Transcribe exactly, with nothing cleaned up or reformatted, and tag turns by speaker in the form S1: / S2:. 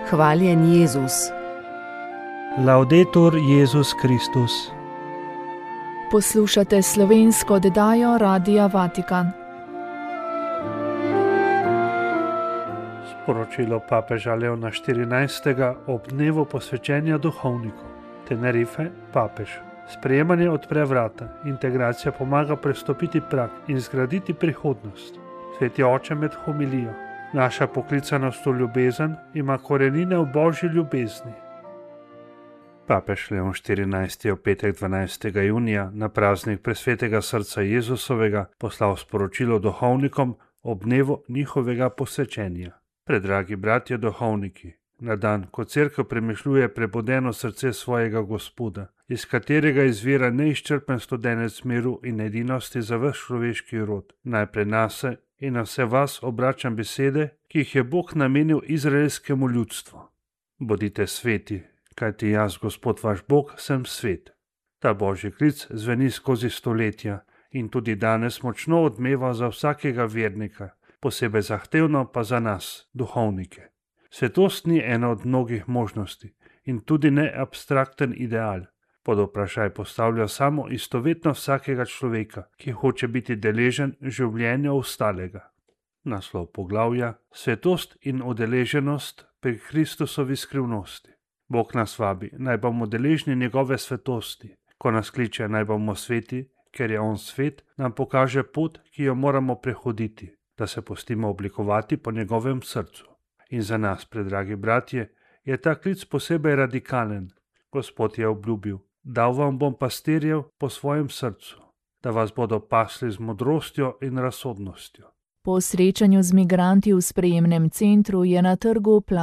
S1: Hvaljen Jezus.
S2: Laudetur Jezus Kristus.
S3: Poslušate slovensko oddajo Radia Vatikan.
S2: Sporočilo papeža Leona štirinajstega ob dnevu posvečenja duhovniku. Tenerife, papež. Sprejemanje odpre vrata, integracija pomaga prestopiti prag in zgraditi prihodnost. Sveti oče med homilijo. Naša poklicanost v ljubezen ima korenine v božji ljubezni. Papež Leon štirinajsti je v petek dvanajstega junija na praznik presvetega srca Jezusovega poslal sporočilo duhovnikom ob dnevu njihovega posvečenja. Predragi bratje duhovniki, na dan, ko cerkev premišljuje prebudeno srce svojega Gospoda, iz katerega izvira neizčrpen studenec miru in edinosti za ves človeški rod, najprej nase in na vse vas obračam besede, ki jih je Bog namenil izraelskemu ljudstvu. Bodite sveti, kajti jaz, Gospod vaš Bog, sem svet. Ta božji klic zveni skozi stoletja in tudi danes močno odmeva za vsakega vernika, posebej zahtevno pa za nas, duhovnike. Svetost ni ena od mnogih možnosti in tudi ne abstrakten ideal. Pod vprašaj postavlja samo istovetnost vsakega človeka, ki hoče biti deležen življenja ostalega. Naslov poglavja: Svetost in udeleženost pri Kristusovi skrivnosti. Bog nas vabi, naj bomo deležni njegove svetosti. Ko nas kliče, naj bomo sveti, ker je on svet, nam pokaže pot, ki jo moramo prehoditi, da se pustimo oblikovati po njegovem srcu. In za nas, predragi bratje, je ta klic posebej radikalen. Gospod je obljubil: dal vam bom pastirjev po svojem srcu, da vas bodo pasli z modrostjo in razsodnostjo.
S3: Po srečanju z migranti v sprejemnem centru je na trgu